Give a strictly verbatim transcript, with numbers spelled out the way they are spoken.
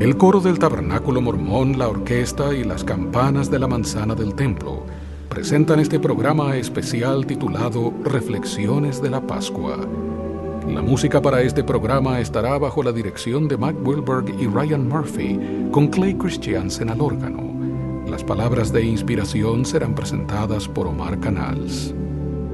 El coro del Tabernáculo Mormón, la orquesta y las campanas de la manzana del templo presentan este programa especial titulado Reflexiones de la Pascua. La música para este programa estará bajo la dirección de Mac Wilberg y Ryan Murphy, con Clay Christiansen al órgano. Las palabras de inspiración serán presentadas por Omar Canals.